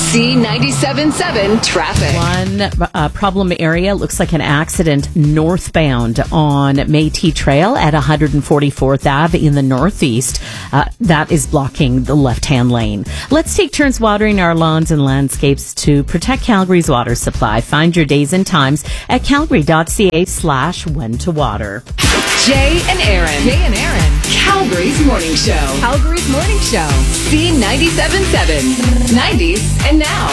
C97.7 traffic. One problem area looks like an accident northbound on Métis Trail at 144th Ave in the northeast. That is blocking the left-hand lane. Let's take turns watering our lawns and landscapes to protect Calgary's water supply. Find your days and times at calgary.ca/when to water. Jay and Aaron. Calgary's morning show. C97.7. 90s and now.